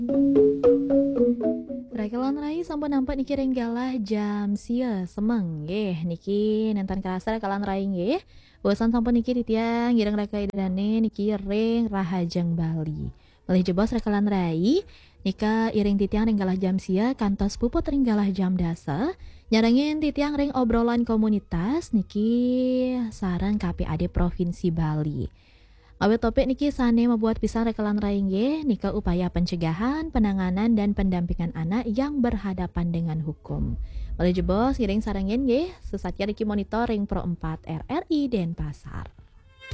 Rekalan rai sampun nampak niki renggalah jam sia semeng nggih niki nenten kerasa rekalan rai nggih. Bosan sampun niki titiang girang reka idane niki ring Rahajeng Bali. Malih jebos rekalan rai nika iring titiang renggalah jam sia kantos puput renggalah jam dasa. Nyarengin titiang ring obrolan komunitas niki sareng KPAD Provinsi Bali. Awet topik niki sane membuat pisang rekalan raingge nika upaya pencegahan, penanganan dan pendampingan anak yang berhadapan dengan hukum. Oleh jebos, giring sarangin nggih, sesatya niki monitoring Pro 4 RRI Denpasar.